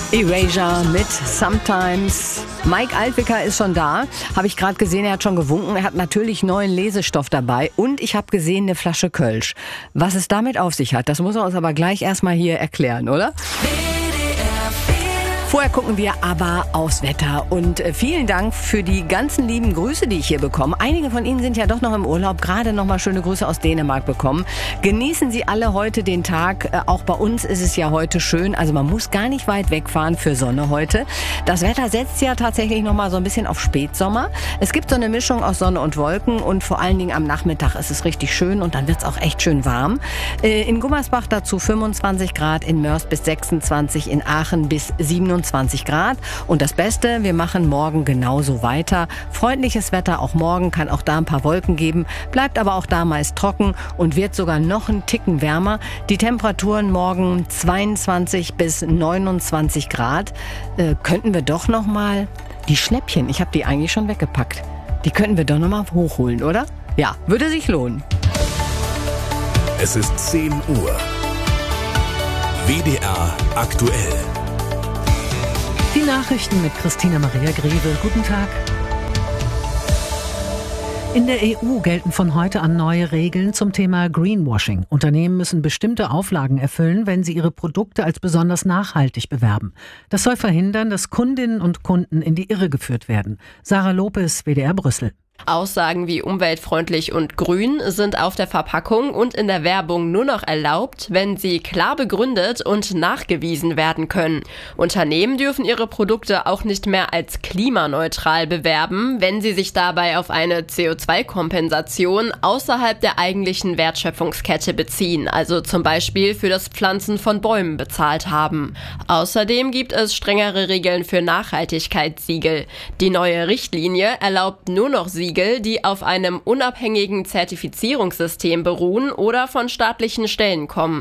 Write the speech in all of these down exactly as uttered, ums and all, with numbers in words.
Erasure mit Sometimes. Mike Altwicker ist schon da. Habe ich gerade gesehen, er hat schon gewunken. Er hat natürlich neuen Lesestoff dabei. Und ich habe gesehen, eine Flasche Kölsch. Was es damit auf sich hat, das muss er uns aber gleich erstmal hier erklären, oder? Vorher gucken wir aber aufs Wetter und vielen Dank für die ganzen lieben Grüße, die ich hier bekomme. Einige von Ihnen sind ja doch noch im Urlaub, gerade noch mal schöne Grüße aus Dänemark bekommen. Genießen Sie alle heute den Tag. Auch bei uns ist es ja heute schön, also man muss gar nicht weit wegfahren für Sonne heute. Das Wetter setzt ja tatsächlich noch mal so ein bisschen auf Spätsommer. Es gibt so eine Mischung aus Sonne und Wolken und vor allen Dingen am Nachmittag ist es richtig schön und dann wird es auch echt schön warm. In Gummersbach dazu fünfundzwanzig Grad, in Mörs bis sechsundzwanzig, in Aachen bis siebenundzwanzig Grad. Und das Beste, wir machen morgen genauso weiter. Freundliches Wetter auch morgen, kann auch da ein paar Wolken geben, bleibt aber auch da meist trocken und wird sogar noch einen Ticken wärmer. Die Temperaturen morgen zweiundzwanzig bis neunundzwanzig Grad. Äh, könnten wir doch noch mal die Schnäppchen, ich habe die eigentlich schon weggepackt, die könnten wir doch noch mal hochholen, oder? Ja, würde sich lohnen. Es ist zehn Uhr. W D R aktuell. Die Nachrichten mit Christina Maria Greve. Guten Tag. In der E U gelten von heute an neue Regeln zum Thema Greenwashing. Unternehmen müssen bestimmte Auflagen erfüllen, wenn sie ihre Produkte als besonders nachhaltig bewerben. Das soll verhindern, dass Kundinnen und Kunden in die Irre geführt werden. Sarah Lopez, W D R Brüssel. Aussagen wie umweltfreundlich und grün sind auf der Verpackung und in der Werbung nur noch erlaubt, wenn sie klar begründet und nachgewiesen werden können. Unternehmen dürfen ihre Produkte auch nicht mehr als klimaneutral bewerben, wenn sie sich dabei auf eine C O zwei Kompensation außerhalb der eigentlichen Wertschöpfungskette beziehen, also zum Beispiel für das Pflanzen von Bäumen bezahlt haben. Außerdem gibt es strengere Regeln für Nachhaltigkeitssiegel. Die neue Richtlinie erlaubt nur noch Siegel, die auf einem unabhängigen Zertifizierungssystem beruhen oder von staatlichen Stellen kommen.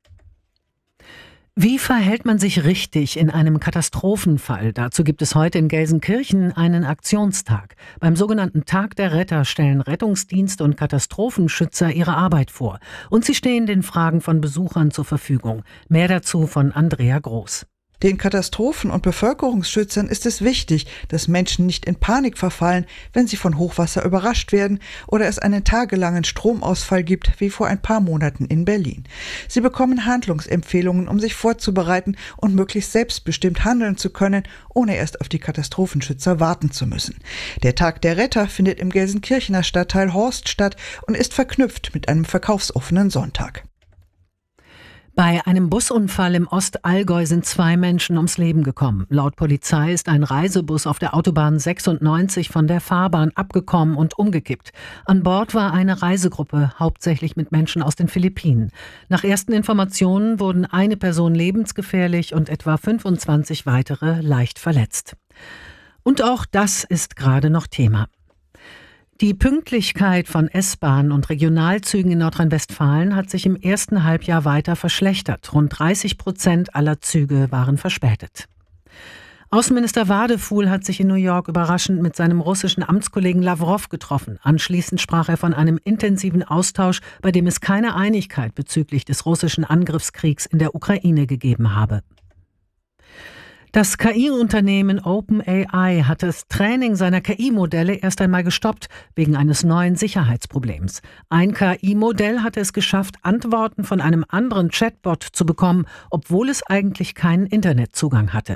Wie verhält man sich richtig in einem Katastrophenfall? Dazu gibt es heute in Gelsenkirchen einen Aktionstag. Beim sogenannten Tag der Retter stellen Rettungsdienst und Katastrophenschützer ihre Arbeit vor. Und sie stehen den Fragen von Besuchern zur Verfügung. Mehr dazu von Andrea Groß. Den Katastrophen- und Bevölkerungsschützern ist es wichtig, dass Menschen nicht in Panik verfallen, wenn sie von Hochwasser überrascht werden oder es einen tagelangen Stromausfall gibt, wie vor ein paar Monaten in Berlin. Sie bekommen Handlungsempfehlungen, um sich vorzubereiten und möglichst selbstbestimmt handeln zu können, ohne erst auf die Katastrophenschützer warten zu müssen. Der Tag der Retter findet im Gelsenkirchener Stadtteil Horst statt und ist verknüpft mit einem verkaufsoffenen Sonntag. Bei einem Busunfall im Ostallgäu sind zwei Menschen ums Leben gekommen. Laut Polizei ist ein Reisebus auf der Autobahn sechsundneunzig von der Fahrbahn abgekommen und umgekippt. An Bord war eine Reisegruppe, hauptsächlich mit Menschen aus den Philippinen. Nach ersten Informationen wurden eine Person lebensgefährlich und etwa fünfundzwanzig weitere leicht verletzt. Und auch das ist gerade noch Thema. Die Pünktlichkeit von S-Bahn und Regionalzügen in Nordrhein-Westfalen hat sich im ersten Halbjahr weiter verschlechtert. Rund dreißig Prozent aller Züge waren verspätet. Außenminister Wadefuhl hat sich in New York überraschend mit seinem russischen Amtskollegen Lawrow getroffen. Anschließend sprach er von einem intensiven Austausch, bei dem es keine Einigkeit bezüglich des russischen Angriffskriegs in der Ukraine gegeben habe. Das K I-Unternehmen OpenAI hat das Training seiner K I-Modelle erst einmal gestoppt, wegen eines neuen Sicherheitsproblems. Ein K I-Modell hatte es geschafft, Antworten von einem anderen Chatbot zu bekommen, obwohl es eigentlich keinen Internetzugang hatte.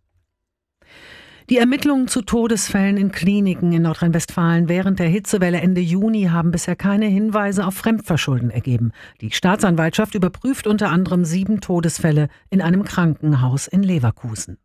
Die Ermittlungen zu Todesfällen in Kliniken in Nordrhein-Westfalen während der Hitzewelle Ende Juni haben bisher keine Hinweise auf Fremdverschulden ergeben. Die Staatsanwaltschaft überprüft unter anderem sieben Todesfälle in einem Krankenhaus in Leverkusen.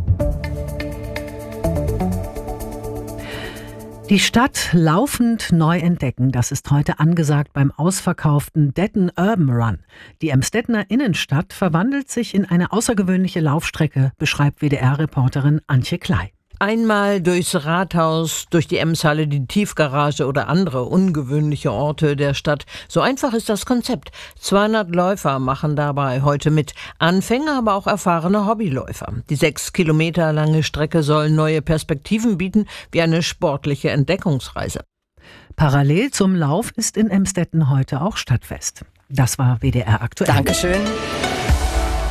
Die Stadt laufend neu entdecken, das ist heute angesagt beim ausverkauften Detten Urban Run. Die Emstettener Innenstadt verwandelt sich in eine außergewöhnliche Laufstrecke, beschreibt W D R-Reporterin Antje Klei. Einmal durchs Rathaus, durch die Emshalle, die Tiefgarage oder andere ungewöhnliche Orte der Stadt. So einfach ist das Konzept. zweihundert Läufer machen dabei heute mit. Anfänger, aber auch erfahrene Hobbyläufer. Die sechs Kilometer lange Strecke soll neue Perspektiven bieten, wie eine sportliche Entdeckungsreise. Parallel zum Lauf ist in Emstetten heute auch Stadtfest. Das war W D R aktuell. Dankeschön.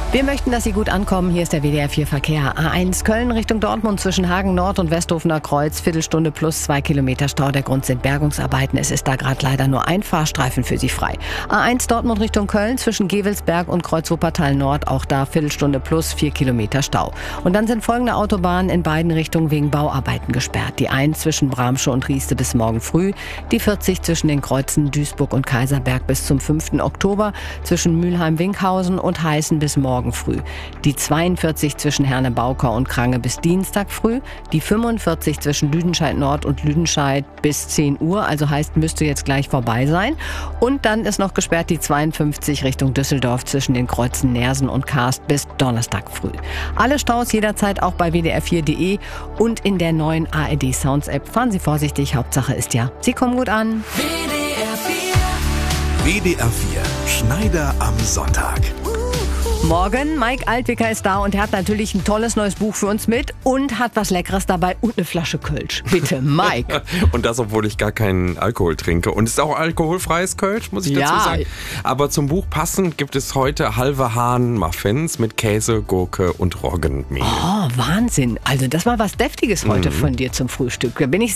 Wir möchten, dass Sie gut ankommen. Hier ist der W D R vier Verkehr. A eins Köln Richtung Dortmund zwischen Hagen Nord und Westhofener Kreuz. Viertelstunde plus zwei Kilometer Stau. Der Grund sind Bergungsarbeiten. Es ist da gerade leider nur ein Fahrstreifen für Sie frei. A eins Dortmund Richtung Köln zwischen Gevelsberg und Kreuz Wuppertal Nord. Auch da Viertelstunde plus vier Kilometer Stau. Und dann sind folgende Autobahnen in beiden Richtungen wegen Bauarbeiten gesperrt. Die eins zwischen Bramsche und Rieste bis morgen früh. Die vierzig zwischen den Kreuzen Duisburg und Kaiserberg bis zum fünften Oktober. Zwischen Mülheim-Winkhausen und Heißen bis morgen früh. Die zweiundvierzig zwischen Herne-Bauker und Krange bis Dienstag früh. Die fünfundvierzig zwischen Lüdenscheid Nord und Lüdenscheid bis zehn Uhr, also heißt, müsste jetzt gleich vorbei sein. Und dann ist noch gesperrt die zweiundfünfzig Richtung Düsseldorf zwischen den Kreuzen Nersen und Karst bis Donnerstag früh. Alle Staus jederzeit auch bei w d r vier punkt d e und in der neuen A R D Sounds App. Fahren Sie vorsichtig, Hauptsache ist ja, Sie kommen gut an. W D R vier. W D R vier. Schneider am Sonntag. Morgen, Mike Altwicker ist da und er hat natürlich ein tolles neues Buch für uns mit und hat was Leckeres dabei und eine Flasche Kölsch. Bitte, Mike. Und das, obwohl ich gar keinen Alkohol trinke. Und es ist auch alkoholfreies Kölsch, muss ich dazu Ja. sagen. Aber zum Buch passend gibt es heute halbe Hahn-Muffins mit Käse, Gurke und Roggenmehl. Oh, Wahnsinn. Also das war was Deftiges heute von dir zum Frühstück. Da bin ich sehr